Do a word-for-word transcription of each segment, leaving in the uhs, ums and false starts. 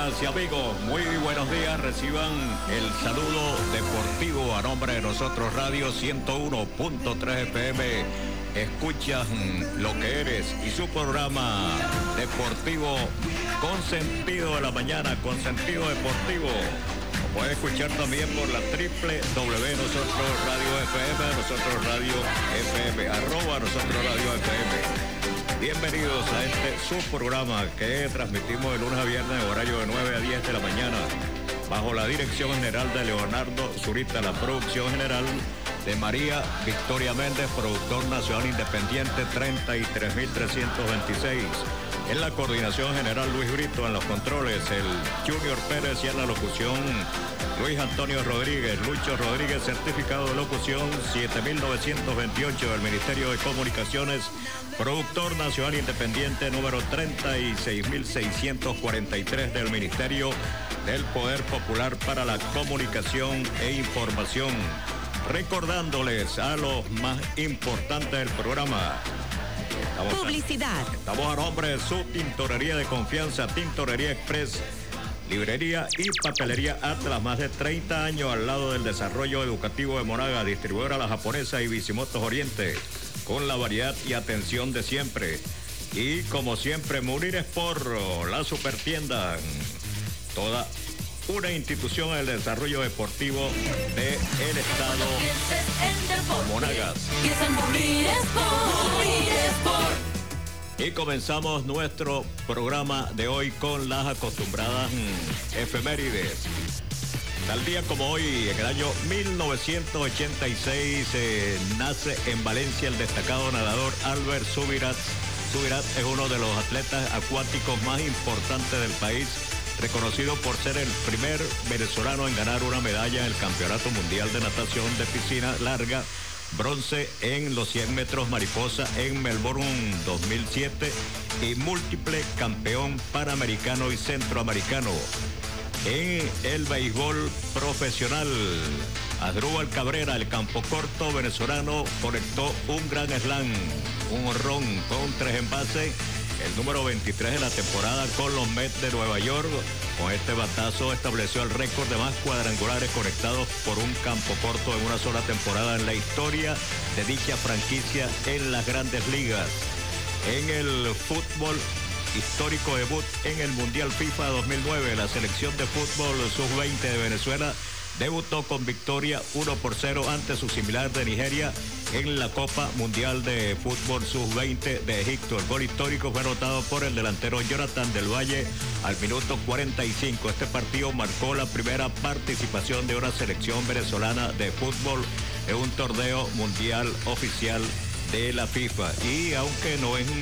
amigas y amigos, muy buenos días. Reciban el saludo deportivo a nombre de nosotros Radio ciento uno punto tres F M. Escuchas Lo que eres y su programa deportivo con sentido de la mañana, con sentido deportivo. Lo puede escuchar también por la triple W Nosotros Radio F M, Nosotros Radio F M, arroba Nosotros Radio F M. Bienvenidos a este subprograma que transmitimos de lunes a viernes, horario de nueve a diez de la mañana, bajo la dirección general de Leonardo Zurita, la producción general de María Victoria Méndez, productor nacional independiente treinta y tres mil trescientos veintiséis. En la coordinación general Luis Brito, en los controles el Junior Pérez y en la locución Luis Antonio Rodríguez, Lucho Rodríguez, certificado de locución siete mil novecientos veintiocho del Ministerio de Comunicaciones, productor nacional independiente número treinta y seis mil seiscientos cuarenta y tres del Ministerio del Poder Popular para la Comunicación e Información. Recordándoles a los más importantes del programa. Estamos Publicidad. A, estamos a nombre de su tintorería de confianza, Tintorería Express, librería y papelería Atlas, más de treinta años al lado del desarrollo educativo de Monaga, distribuidora La Japonesa y Bicimotos Oriente, con la variedad y atención de siempre. Y como siempre, Munir Sport, la supertienda, toda una institución en el desarrollo deportivo del estado Monagas. Y comenzamos nuestro programa de hoy con las acostumbradas mmm, efemérides. Tal día como hoy, en el año mil novecientos ochenta y seis, eh, nace en Valencia el destacado nadador Albert Subirat. Subirat es uno de los atletas acuáticos más importantes del país, reconocido por ser el primer venezolano en ganar una medalla en el Campeonato Mundial de Natación de Piscina Larga, bronce en los cien metros mariposa en Melbourne dos mil siete y múltiple campeón panamericano y centroamericano. En el béisbol profesional, Asdrúbal Cabrera, el campo corto venezolano, conectó un gran slam, un honrón con tres envases, el número veintitrés de la temporada con los Mets de Nueva York. Con este batazo estableció el récord de más cuadrangulares conectados por un campo corto en una sola temporada en la historia de dicha franquicia en las Grandes Ligas. En el fútbol, histórico debut en el Mundial FIFA dos mil nueve, la selección de fútbol sub veinte de Venezuela debutó con victoria uno por cero ante su similar de Nigeria en la Copa Mundial de Fútbol sub veinte de Egipto. El gol histórico fue anotado por el delantero Jonathan del Valle al minuto cuarenta y cinco. Este partido marcó la primera participación de una selección venezolana de fútbol en un torneo mundial oficial de la FIFA. Y aunque no es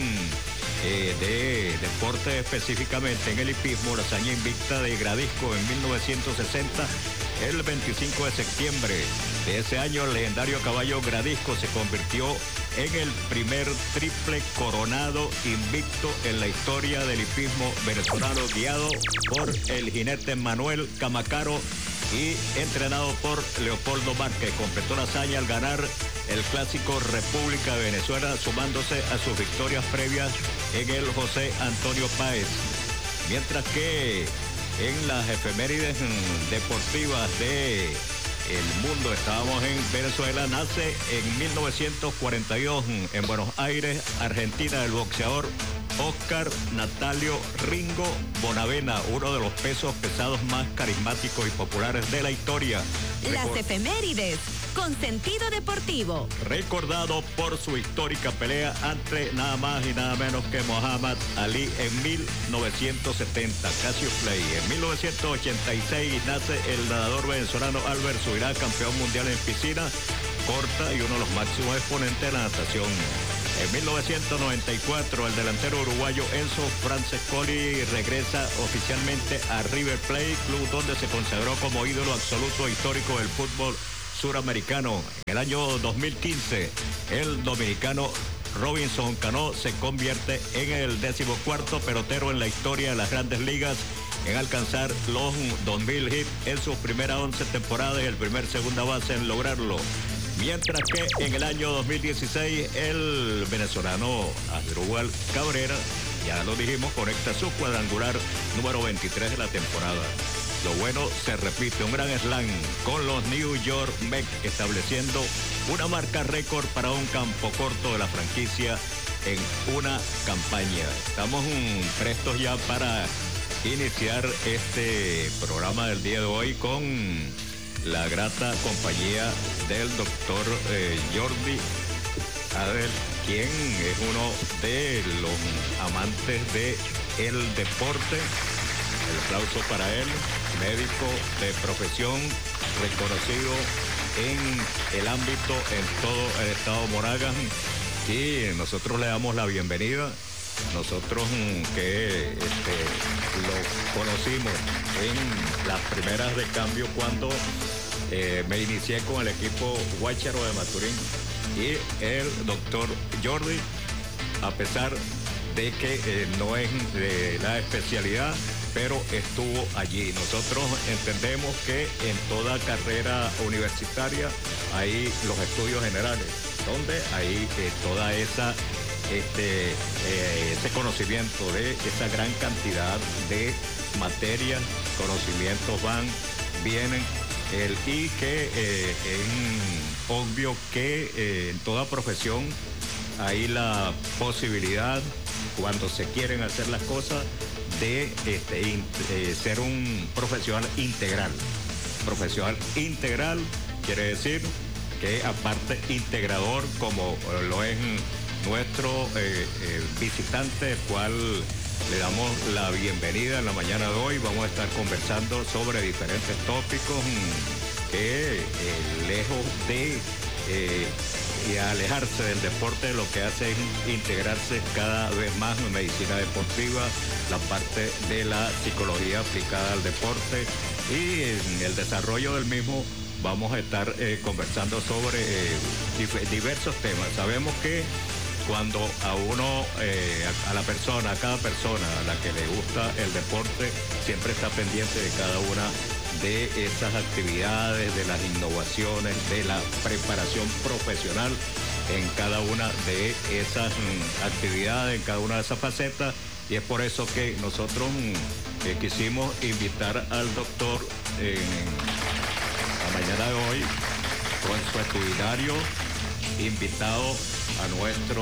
eh, de deporte específicamente, en el hipismo, la hazaña invicta de Gradisco en mil novecientos sesenta, el veinticinco de septiembre de ese año, el legendario caballo Gradisco se convirtió en el primer triple coronado invicto en la historia del hipismo venezolano, guiado por el jinete Manuel Camacaro y entrenado por Leopoldo Márquez. Completó la hazaña al ganar el clásico República de Venezuela, sumándose a sus victorias previas en el José Antonio Páez. Mientras que en las efemérides deportivas de el mundo, estábamos en Venezuela, nace en mil novecientos cuarenta y dos en Buenos Aires, Argentina, el boxeador Oscar Natalio Ringo Bonavena, uno de los pesos pesados más carismáticos y populares de la historia. Las Recor- efemérides con sentido deportivo. Recordado por su histórica pelea ante nada más y nada menos que Muhammad Ali en mil novecientos setenta, Casio Play. En mil novecientos ochenta y seis nace el nadador venezolano Albert Subirat, campeón mundial en piscina corta y uno de los máximos exponentes de la natación. En mil novecientos noventa y cuatro, el delantero uruguayo Enzo Francescoli regresa oficialmente a River Plate, club donde se consagró como ídolo absoluto e histórico del fútbol suramericano. En el año dos mil quince, el dominicano Robinson Cano se convierte en el decimocuarto pelotero en la historia de las Grandes Ligas en alcanzar los dos mil hits en sus primeras once temporadas y el primer segunda base en lograrlo. Mientras que en el año dos mil dieciséis, el venezolano Asdrúbal Cabrera ya lo dijimos, conecta su cuadrangular número veintitrés de la temporada. Lo bueno se repite, un gran slam con los New York Mets, estableciendo una marca récord para un campo corto de la franquicia en una campaña. Estamos um, prestos ya para iniciar este programa del día de hoy con la grata compañía del doctor eh, Jordi Adel, quien es uno de los amantes del deporte. El aplauso para él, médico de profesión, reconocido en el ámbito en todo el estado Monagas, y nosotros le damos la bienvenida. Nosotros que este, lo conocimos en las primeras de cambio cuando eh, me inicié con el equipo Guácharo de Maturín, y el doctor Jordi, a pesar de que eh, no es de la especialidad, pero estuvo allí. Nosotros entendemos que en toda carrera universitaria hay los estudios generales, donde hay eh, toda esa este eh, ese conocimiento de esa gran cantidad de materias, conocimientos van, vienen, el, y que eh, es obvio que eh, en toda profesión hay la posibilidad, cuando se quieren hacer las cosas, de este, in, eh, ser un profesional integral. Profesional integral quiere decir que, aparte integrador, como lo es nuestro eh, eh, visitante, el cual le damos la bienvenida en la mañana de hoy. Vamos a estar conversando sobre diferentes tópicos que, eh, lejos de eh, y alejarse del deporte, lo que hace es integrarse cada vez más en medicina deportiva, la parte de la psicología aplicada al deporte, y en el desarrollo del mismo vamos a estar eh, conversando sobre eh, dif- diversos temas. Sabemos que cuando a uno, eh, a, a la persona, a cada persona a la que le gusta el deporte, siempre está pendiente de cada una de esas actividades, de las innovaciones, de la preparación profesional en cada una de esas mm, actividades, en cada una de esas facetas, y es por eso que nosotros mm, eh, quisimos invitar al doctor en la mañana de hoy con su extraordinario invitado a nuestro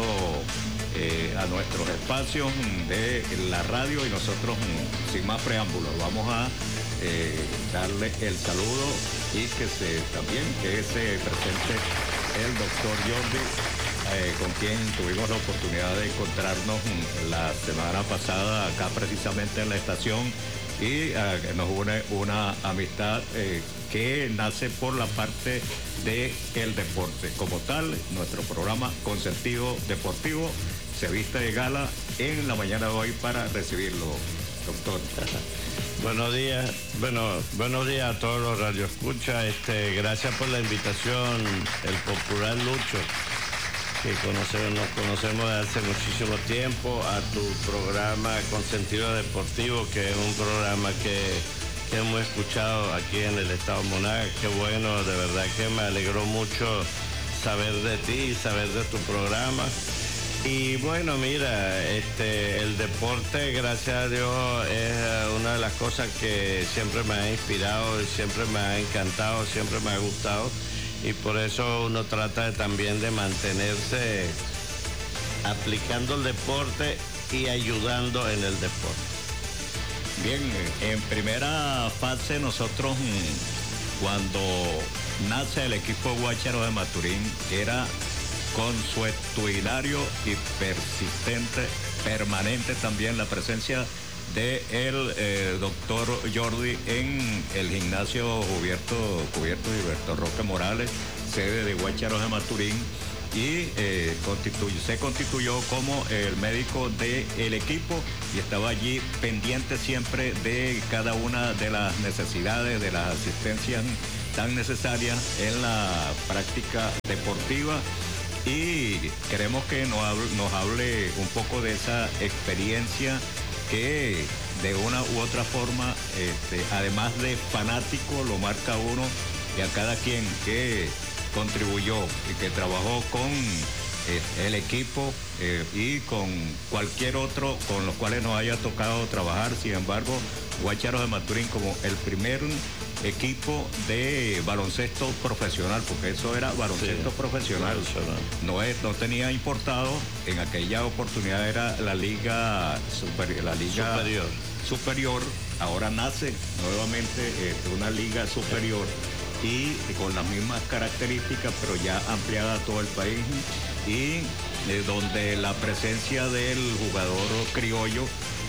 eh, a nuestros espacios de la radio, y nosotros mm, sin más preámbulos vamos a Eh, darle el saludo y que se también que se presente el doctor Jordi, eh, con quien tuvimos la oportunidad de encontrarnos la semana pasada acá precisamente en la estación, y eh, nos une una amistad eh, que nace por la parte de el deporte. Como tal, nuestro programa Consentido Deportivo se viste de gala en la mañana de hoy para recibirlo, doctor. Buenos días, bueno, buenos días a todos los radioescuchas. Este, gracias por la invitación, el popular Lucho, que conocemos, nos conocemos desde hace muchísimo tiempo, a tu programa Consentido Deportivo, que es un programa que, que hemos escuchado aquí en el estado Monagas. Qué bueno, de verdad que me alegró mucho saber de ti y saber de tu programa. Y bueno, mira, este, el deporte, gracias a Dios, es una de las cosas que siempre me ha inspirado, siempre me ha encantado, siempre me ha gustado, y por eso uno trata de, también de mantenerse aplicando el deporte y ayudando en el deporte. Bien, en primera fase nosotros, cuando nace el equipo Guácharo de Maturín, era consuetudinario y persistente, permanente también la presencia de el eh, doctor Jordi en el gimnasio cubierto, cubierto de Gilberto Roque Morales, sede de Guácharo de Maturín, y eh, constituyó, se constituyó como el médico del equipo, y estaba allí pendiente siempre de cada una de las necesidades, de las asistencias tan necesarias en la práctica deportiva. Y queremos que nos hable, nos hable un poco de esa experiencia que de una u otra forma, este, además de fanático, lo marca uno, y a cada quien que contribuyó y que trabajó con eh, el equipo eh, y con cualquier otro con los cuales nos haya tocado trabajar. Sin embargo, Guácharos de Maturín como el primer equipo de baloncesto profesional, porque eso era baloncesto sí, profesional, profesional. No, es, no tenía importado, en aquella oportunidad era la liga, super, la liga superior. superior, ahora nace nuevamente eh, una liga superior y, y con las mismas características, pero ya ampliada a todo el país y eh, donde la presencia del jugador criollo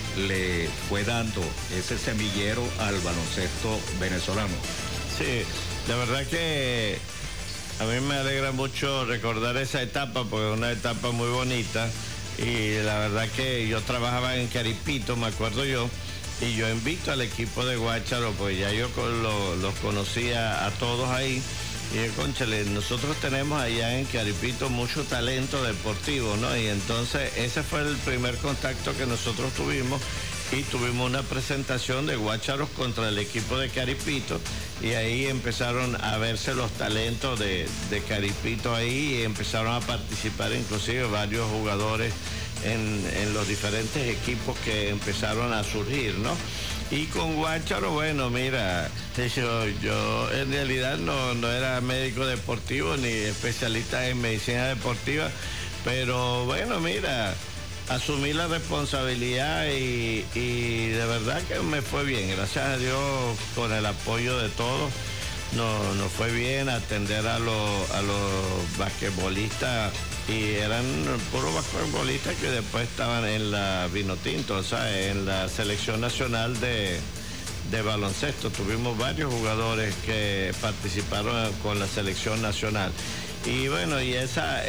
le fue dando ese semillero al baloncesto venezolano. Sí, la verdad que a mí me alegra mucho recordar esa etapa porque es una etapa muy bonita y la verdad que yo trabajaba en Caripito, me acuerdo yo, y yo invito al equipo de Guácharo, pues ya yo lo, los conocía a todos ahí. Y cónchale, nosotros tenemos allá en Caripito mucho talento deportivo, ¿no? Y entonces ese fue el primer contacto que nosotros tuvimos y tuvimos una presentación de Guácharos contra el equipo de Caripito y ahí empezaron a verse los talentos de, de Caripito ahí y empezaron a participar inclusive varios jugadores en, en los diferentes equipos que empezaron a surgir, ¿no? Y con Guácharo, bueno, mira, yo, yo en realidad no, no era médico deportivo ni especialista en medicina deportiva, pero bueno, mira, asumí la responsabilidad y, y de verdad que me fue bien, gracias a Dios, con el apoyo de todos, nos no fue bien atender a los, a los basquetbolistas y eran puros basquetbolistas que después estaban en la Vinotinto, o sea, en la selección nacional de, de baloncesto. Tuvimos varios jugadores que participaron con la selección nacional. Y bueno, y esa,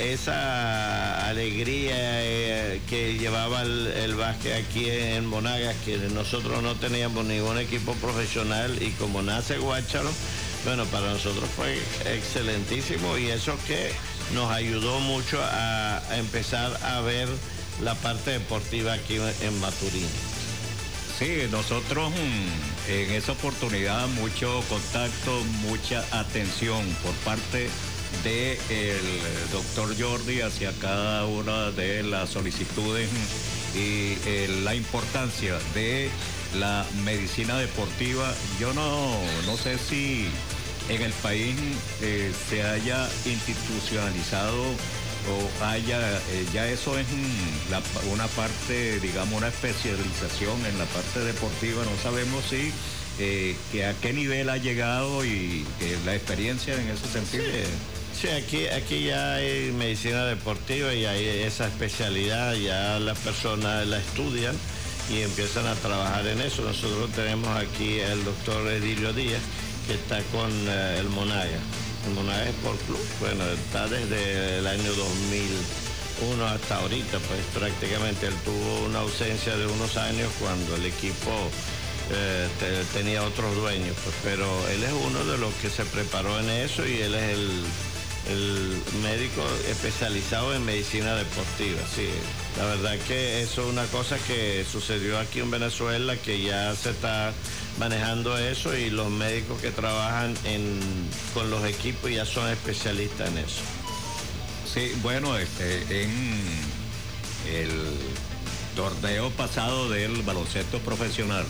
esa alegría eh, que llevaba el, el básquet aquí en Monagas, que nosotros no teníamos ningún equipo profesional y como nace Guácharo, bueno, para nosotros fue excelentísimo y eso que nos ayudó mucho a, a empezar a ver la parte deportiva aquí en Maturín. Sí, nosotros en esa oportunidad mucho contacto, mucha atención por parte del doctor Jordi hacia cada una de las solicitudes y eh, la importancia de la medicina deportiva. Yo no, no sé si en el país eh, se haya institucionalizado o haya, eh, ya eso es mm, la, una parte, digamos, una especialización en la parte deportiva. No sabemos si, eh, que a qué nivel ha llegado y eh, la experiencia en ese sentido. Sí, sí, aquí, aquí ya hay medicina deportiva y hay esa especialidad, ya las personas la estudian y empiezan a trabajar en eso. Nosotros tenemos aquí al doctor Edilio Díaz, que está con uh, el Monagas. El Monagas Sport Club, bueno, está desde el año dos mil uno hasta ahorita, pues prácticamente él tuvo una ausencia de unos años cuando el equipo eh, te, tenía otros dueños, pues, pero él es uno de los que se preparó en eso y él es el, el médico especializado en medicina deportiva, sí. La verdad que eso es una cosa que sucedió aquí en Venezuela, que ya se está manejando eso y los médicos que trabajan en, con los equipos ya son especialistas en eso. Sí, bueno, este, en el torneo pasado del baloncesto profesional,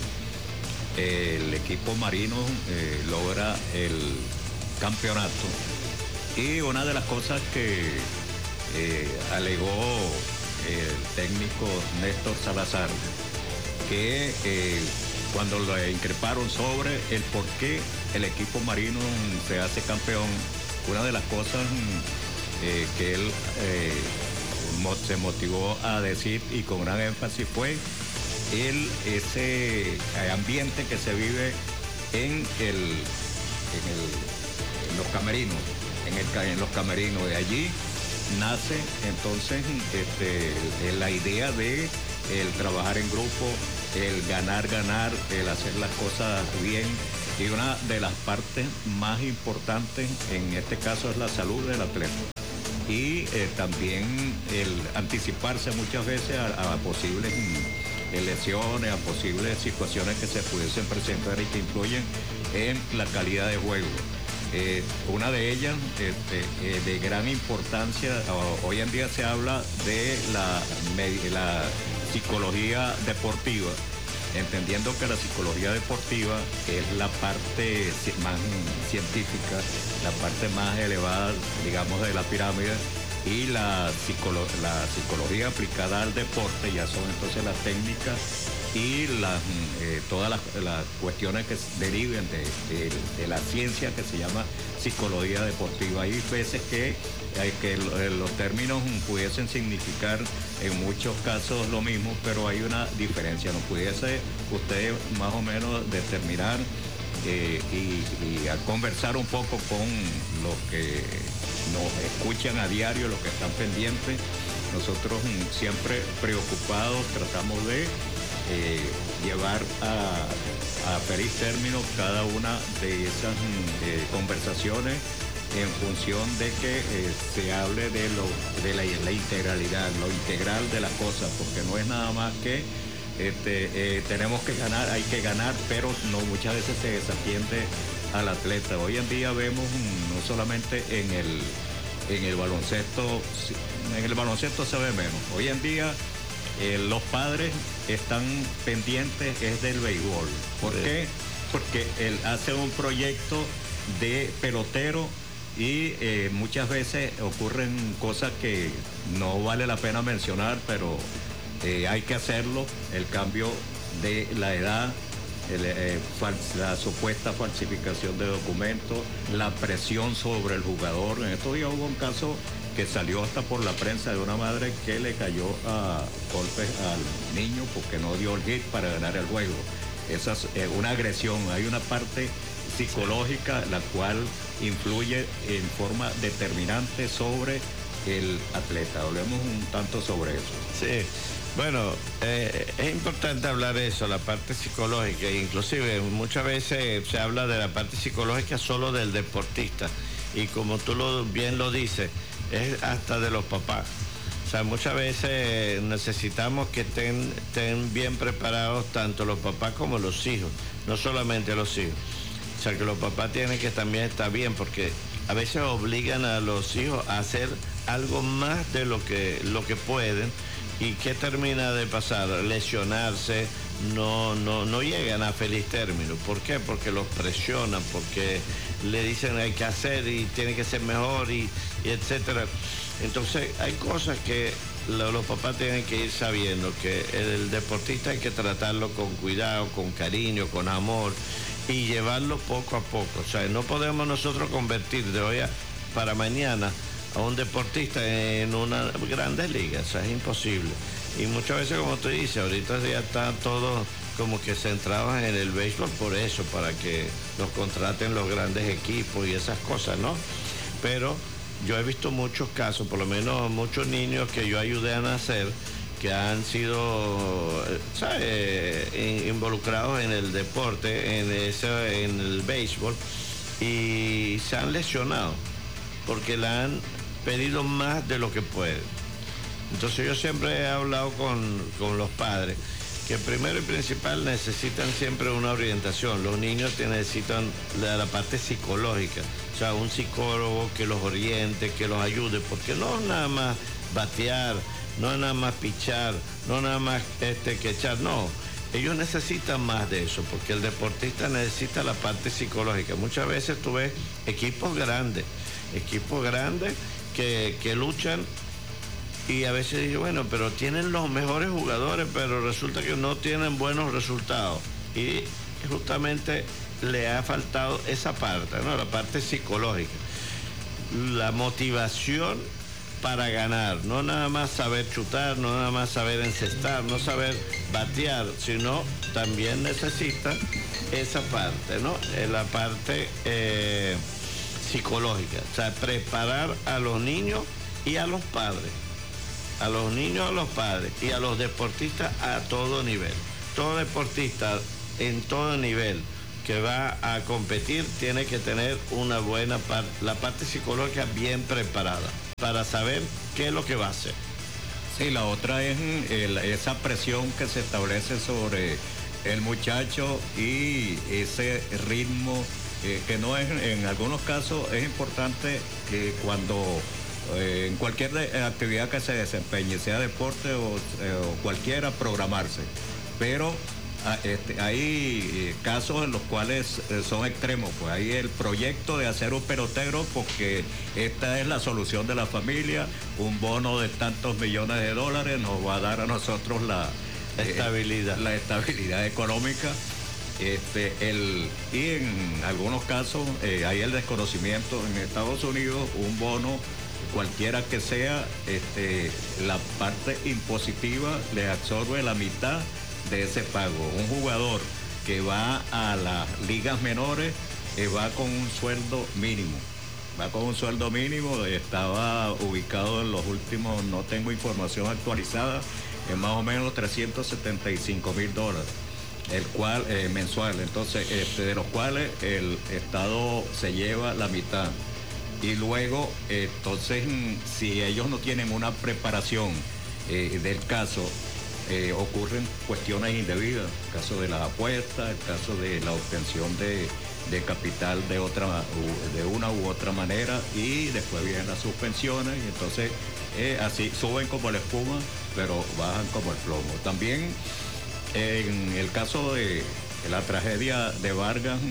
el equipo marino eh, logra el campeonato y una de las cosas que eh, alegó el técnico Néstor Salazar, que eh, cuando le increparon sobre el por qué el equipo marino se hace campeón, una de las cosas eh, que él eh, se motivó a decir y con gran énfasis fue el, ese ambiente que se vive en, el, en, el, en los camerinos, en, el, en los camerinos. De allí nace entonces este, la idea de el trabajar en grupo, el ganar, ganar, el hacer las cosas bien. Y una de las partes más importantes en este caso es la salud del atleta. Y eh, también el anticiparse muchas veces a, a posibles mm, lesiones, a posibles situaciones que se pudiesen presentar y que influyen en la calidad de juego. Eh, una de ellas, este, eh, de gran importancia, o, hoy en día se habla de la, la psicología deportiva, entendiendo que la psicología deportiva es la parte más científica, la parte más elevada, digamos, de la pirámide, y la, psicolo la psicología aplicada al deporte ya son entonces las técnicas y las, eh, todas las, las cuestiones que deriven de, de, de la ciencia que se llama psicología deportiva. Hay veces que, eh, que los términos pudiesen significar en muchos casos lo mismo, pero hay una diferencia. ¿No pudiese usted más o menos determinar eh, y, y a conversar un poco con los que nos escuchan a diario, los que están pendientes? Nosotros siempre preocupados tratamos de eh, llevar a, a feliz término cada una de esas eh, conversaciones en función de que eh, se hable de, lo, de la, la integralidad, lo integral de las cosas, porque no es nada más que este, eh, tenemos que ganar, hay que ganar, pero no, muchas veces se desatiende al atleta. Hoy en día vemos no solamente en el, en el baloncesto, en el baloncesto se ve menos. Hoy en día eh, los padres están pendientes es del béisbol. ¿Por sí. qué? Porque él hace un proyecto de pelotero y eh, muchas veces ocurren cosas que no vale la pena mencionar, pero eh, hay que hacerlo. El cambio de la edad, el, eh, la supuesta falsificación de documentos, la presión sobre el jugador. En estos días hubo un caso que salió hasta por la prensa de una madre que le cayó a golpes al niño porque no dio el hit para ganar el juego. Esa es eh, una agresión. Hay una parte psicológica la cual influye en forma determinante sobre el atleta. Hablemos un tanto sobre eso. Sí, bueno, eh, es importante hablar de eso, la parte psicológica. Inclusive muchas veces se habla de la parte psicológica solo del deportista, y como tú lo, bien lo dices, es hasta de los papás. O sea, muchas veces necesitamos que estén, estén bien preparados tanto los papás como los hijos, no solamente los hijos. O sea, que los papás tienen que también estar bien, porque a veces obligan a los hijos a hacer algo más de lo que, lo que pueden. ¿Y qué termina de pasar? Lesionarse, no, no, no llegan a feliz término. ¿Por qué? Porque los presionan, porque le dicen hay que hacer y tiene que ser mejor y, y etcétera. Entonces hay cosas que lo, los papás tienen que ir sabiendo, que el deportista hay que tratarlo con cuidado, con cariño, con amor, y llevarlo poco a poco. O sea, no podemos nosotros convertir de hoy a, para mañana a un deportista en una grandes ligas. O sea, es imposible. Y muchas veces, como tú dices, ahorita ya están todos como que centrados en el béisbol por eso, para que los contraten los grandes equipos y esas cosas, ¿no? Pero yo he visto muchos casos, por lo menos muchos niños que yo ayudé a nacer, que han sido, ¿sabes?, involucrados en el deporte, en, ese, en el béisbol, y se han lesionado porque le han pedido más de lo que pueden. Entonces yo siempre he hablado con, con los padres que primero y principal necesitan siempre una orientación. Los niños te necesitan la, la parte psicológica, o sea, un psicólogo que los oriente, que los ayude, porque no es nada más batear, no es nada más pichar, no es nada más este, que echar, no. Ellos necesitan más de eso, porque el deportista necesita la parte psicológica. Muchas veces tú ves equipos grandes, equipos grandes que, que luchan, y a veces digo, bueno, pero tienen los mejores jugadores, pero resulta que no tienen buenos resultados. Y justamente le ha faltado esa parte, ¿no? La parte psicológica. La motivación para ganar, no nada más saber chutar, no nada más saber encestar, no saber batear, sino también necesita esa parte, ¿no? La parte eh, psicológica, o sea, preparar a los niños y a los padres, a los niños, a los padres y a los deportistas a todo nivel. Todo deportista en todo nivel que va a competir tiene que tener una buena parte, la parte psicológica bien preparada, para saber qué es lo que va a hacer. Sí, la otra es el, esa presión que se establece sobre el muchacho y ese ritmo eh, que no es, en algunos casos es importante que cuando eh, en cualquier de, actividad que se desempeñe, sea deporte o, eh, o cualquiera, programarse. Pero a, este, hay eh, casos en los cuales eh, son extremos, pues hay el proyecto de hacer un pelotero porque esta es la solución de la familia, un bono de tantos millones de dólares nos va a dar a nosotros la estabilidad, eh, la estabilidad económica. Este, el, y en algunos casos eh, hay el desconocimiento. En Estados Unidos un bono, cualquiera que sea, este, la parte impositiva le absorbe la mitad de ese pago. Un jugador que va a las ligas menores eh, va con un sueldo mínimo. Va con un sueldo mínimo, estaba ubicado en los últimos, no tengo información actualizada, en más o menos trescientos setenta y cinco mil dólares, el cual eh, mensual. Entonces, este, de los cuales el Estado se lleva la mitad. Y luego, eh, entonces, si ellos no tienen una preparación eh, del caso, eh, ocurren cuestiones indebidas, el caso de las apuestas, el caso de la obtención de, de capital de otra, de una u otra manera, y después vienen las suspensiones, y entonces eh, así suben como la espuma, pero bajan como el plomo. También en el caso de la tragedia de Vargas,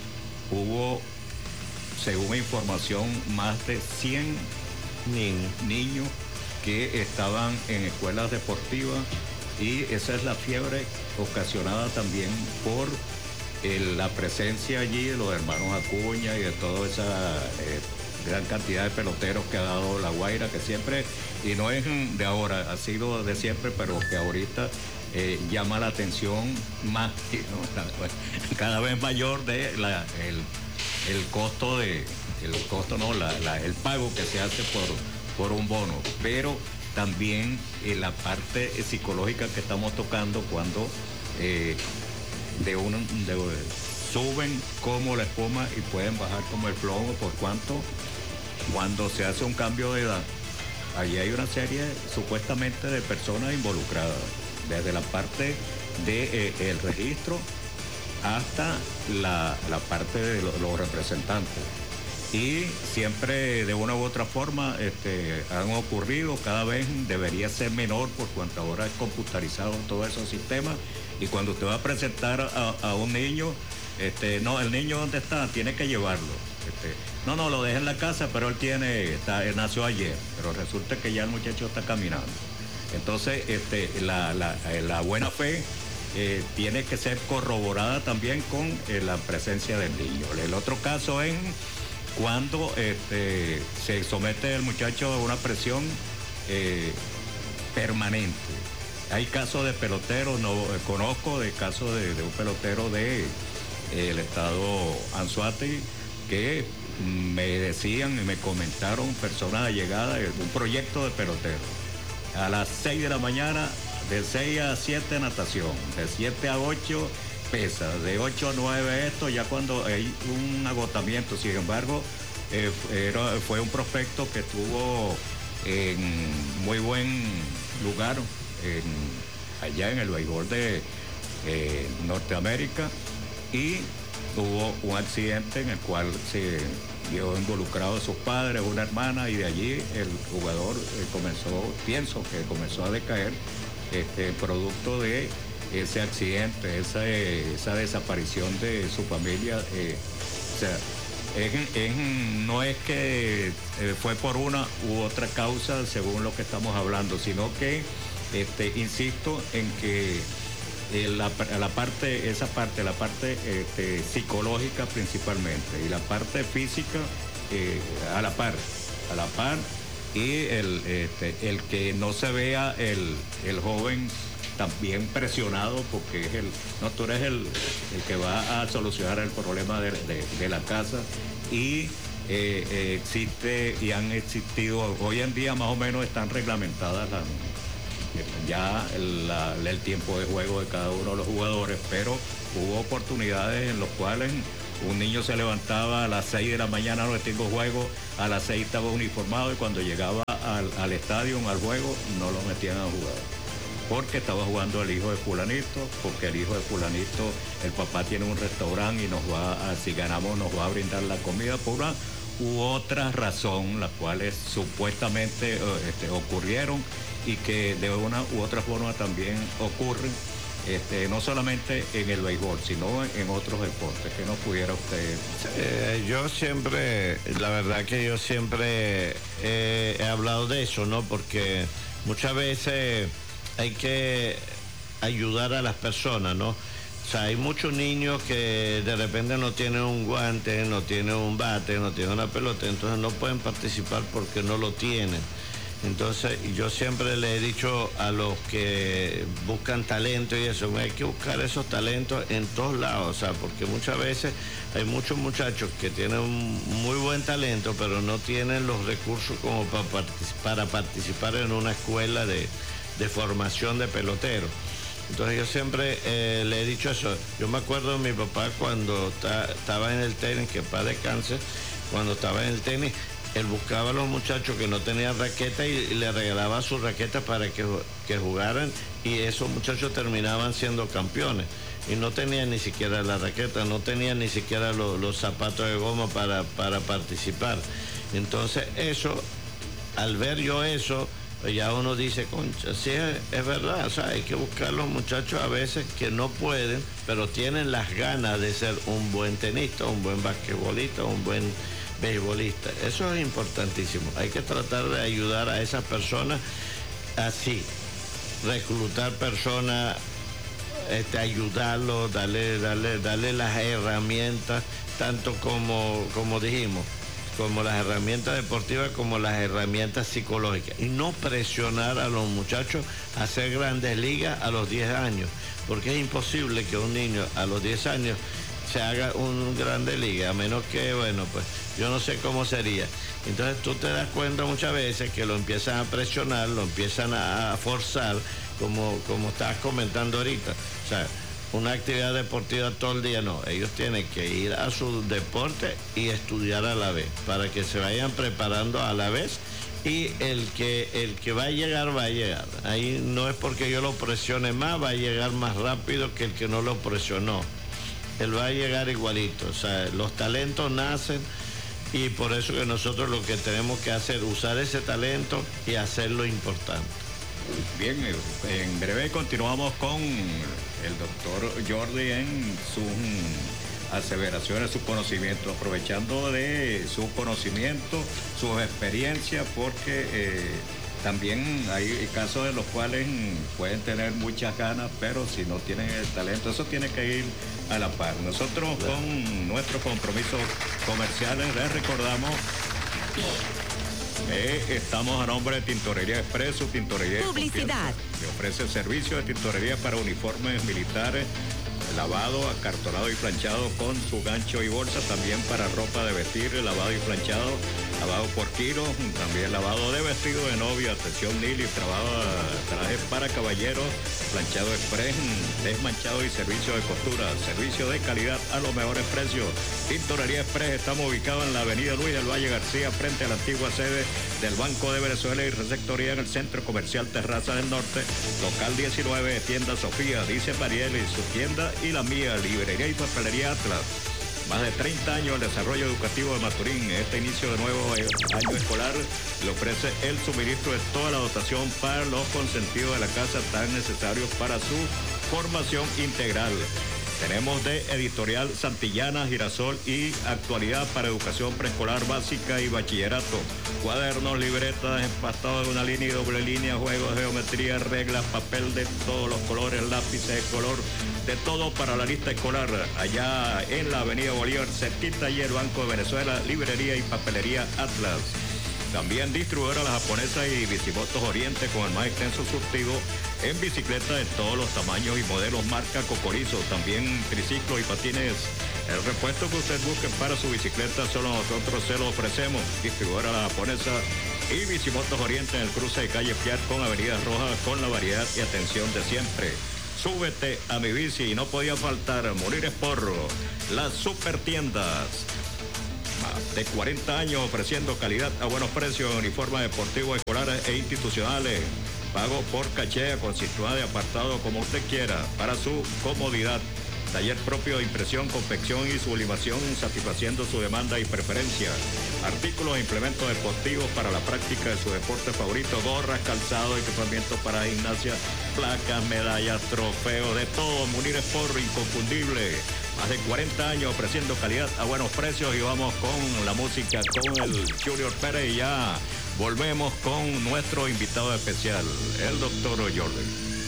hubo, según información, más de cien niños. niños que estaban en escuelas deportivas, y esa es la fiebre ocasionada también por el, la presencia allí de los hermanos Acuña y de toda esa eh, gran cantidad de peloteros que ha dado La Guaira, que siempre, y no es de ahora, ha sido de siempre, pero que ahorita eh, llama la atención más, ¿no? Cada vez mayor de la, el, el costo de, el costo no, la, la, el pago que se hace por, por un bono, pero también eh, la parte eh, psicológica que estamos tocando cuando eh, de un, de, suben como la espuma y pueden bajar como el plomo, por cuanto cuando se hace un cambio de edad, allí hay una serie supuestamente de personas involucradas, desde la parte de eh, el registro hasta la, la parte de lo, los representantes. Y siempre de una u otra forma este, han ocurrido, cada vez debería ser menor por cuanto ahora es computarizado todo esos sistemas, y cuando usted va a presentar a, a un niño, este, no, el niño ¿dónde está? Tiene que llevarlo. Este, no, no, lo deja en la casa, pero él tiene, está, él nació ayer, pero resulta que ya el muchacho está caminando. Entonces, este, la, la, la buena fe eh, tiene que ser corroborada también con eh, la presencia del niño. El otro caso es cuando este, se somete el muchacho a una presión eh, permanente. Hay casos de peloteros, no eh, conozco de casos de, de un pelotero de eh, el estado Anzoátegui que me decían y me comentaron personas allegadas de un proyecto de pelotero. A las seis de la mañana, de seis a siete natación, de siete a ocho pesa, de ocho a nueve esto, ya cuando hay un agotamiento. Sin embargo, eh, era, fue un prospecto que estuvo en muy buen lugar en, allá en el béisbol de eh, Norteamérica, y hubo un accidente en el cual se vio involucrado sus padres, una hermana, y de allí el jugador eh, comenzó, pienso que comenzó a decaer este, producto de ese accidente, esa, esa desaparición de su familia. Eh, o sea, es, es, no es que eh, fue por una u otra causa según lo que estamos hablando, sino que, este, insisto en que eh, la, la parte, esa parte, la parte este, psicológica principalmente, y la parte física eh, a la par, a la par, y el, este, el que no se vea el, el joven también presionado, porque es el, no, tú eres el, el que va a solucionar el problema de, de, de la casa, y eh, eh, existe y han existido, hoy en día más o menos están reglamentadas las, ya la, el tiempo de juego de cada uno de los jugadores, pero hubo oportunidades en las cuales un niño se levantaba a las seis de la mañana, no tengo juego, a las seis estaba uniformado, y cuando llegaba al, al estadio, al juego, no lo metían a jugar. porque estaba jugando el hijo de fulanito, porque el hijo de fulanito, el papá tiene un restaurante y nos va a, si ganamos nos va a brindar la comida por una u otra razón, las cuales supuestamente eh, este, ocurrieron y que de una u otra forma también ocurren, este, no solamente en el béisbol, sino en otros deportes. ¿Qué nos pudiera usted? Eh, yo siempre, la verdad que yo siempre eh, he hablado de eso, ¿no? Porque muchas veces hay que ayudar a las personas, ¿no? O sea, hay muchos niños que de repente no tienen un guante, no tienen un bate, no tienen una pelota, entonces no pueden participar porque no lo tienen. Entonces, yo siempre le he dicho a los que buscan talento y eso, hay que buscar esos talentos en todos lados, o sea, porque muchas veces hay muchos muchachos que tienen un muy buen talento, pero no tienen los recursos como para, partic- para participar en una escuela de, de formación de peloteros. Entonces yo siempre eh, le he dicho eso. Yo me acuerdo de mi papá cuando ta, estaba en el tenis, que paz descanse, cuando estaba en el tenis, él buscaba a los muchachos que no tenían raqueta y, y le regalaba sus raquetas para que, que jugaran, y esos muchachos terminaban siendo campeones. Y no tenían ni siquiera la raqueta, no tenían ni siquiera lo, los zapatos de goma para, para participar. Entonces eso, al ver yo eso, ya uno dice, concha, sí, es, es verdad, o sea, hay que buscar a los muchachos a veces que no pueden, pero tienen las ganas de ser un buen tenista, un buen basquetbolista, un buen beisbolista. Eso es importantísimo. Hay que tratar de ayudar a esas personas así, reclutar personas, este, ayudarlos, darle, darle, darle las herramientas, tanto como, como dijimos, como las herramientas deportivas, como las herramientas psicológicas, y no presionar a los muchachos a hacer grandes ligas a los diez años, porque es imposible que un niño a los diez años se haga un grande liga, a menos que, bueno, pues yo no sé cómo sería. Entonces tú te das cuenta muchas veces que lo empiezan a presionar, lo empiezan a forzar, como, como estabas comentando ahorita. O sea, una actividad deportiva todo el día, no. Ellos tienen que ir a su deporte y estudiar a la vez, para que se vayan preparando a la vez, y el que, el que va a llegar, va a llegar. Ahí no es porque yo lo presione más, va a llegar más rápido que el que no lo presionó. Él va a llegar igualito. O sea, los talentos nacen, y por eso que nosotros lo que tenemos que hacer es usar ese talento y hacerlo importante. Bien, en breve continuamos con el doctor Jordi en sus aseveraciones, sus conocimientos, aprovechando de su conocimiento, sus experiencias, porque eh, también hay casos de los cuales pueden tener muchas ganas, pero si no tienen el talento, eso tiene que ir a la par. Nosotros, con nuestros compromisos comerciales, les recordamos Eh, estamos a nombre de Tintorería Expreso, Tintorería Publicidad. Que ofrece servicio de tintorería para uniformes militares, lavado, acartonado y planchado con su gancho y bolsa, también para ropa de vestir, lavado y planchado, lavado por kilo, también lavado de vestido de novia, atención Nili, trabajo, trajes para caballeros, planchado express, desmanchado y servicio de costura, servicio de calidad a los mejores precios. Tintorería Express, estamos ubicados en la avenida Luis del Valle García, frente a la antigua sede del Banco de Venezuela, y receptoría en el Centro Comercial Terraza del Norte, local diecinueve, tienda Sofía, dice Mariel, y su tienda y la mía, librería y papelería Atlas. Más de treinta años el desarrollo educativo de Maturín. Este inicio de nuevo año escolar le ofrece el suministro de toda la dotación para los consentidos de la casa tan necesarios para su formación integral. Tenemos de editorial Santillana, Girasol y Actualidad para educación preescolar básica y bachillerato. Cuadernos, libretas, empastados de una línea y doble línea, juegos de geometría, reglas, papel de todos los colores, lápices de color, de todo para la lista escolar. Allá en la avenida Bolívar, cerquita y el Banco de Venezuela, librería y papelería Atlas. También distribuidora La Japonesa y Bicimotos Oriente, con el más extenso surtido en bicicletas de todos los tamaños y modelos marca Cocorizo. También triciclos y patines. El repuesto que usted busque para su bicicleta, solo nosotros se lo ofrecemos. Distribuidora La Japonesa y Bicimotos Oriente, en el cruce de calle Piar con Avenida Roja, con la variedad y atención de siempre. Súbete a mi bici, y no podía faltar Morir Esporro, las super tiendas. Más de cuarenta años ofreciendo calidad a buenos precios, uniformes deportivos, escolares e institucionales. Pago por caché, con situada de apartado como usted quiera, para su comodidad. Taller propio de impresión, confección y sublimación, satisfaciendo su demanda y preferencia. Artículos e implementos deportivos para la práctica de su deporte favorito, gorras, calzado, equipamiento para gimnasia, placas, medallas, trofeos, de todo. Munir Sport, inconfundible. Más de cuarenta años ofreciendo calidad a buenos precios, y vamos con la música con el Junior Pérez y ya volvemos con nuestro invitado especial, el doctor Jordan.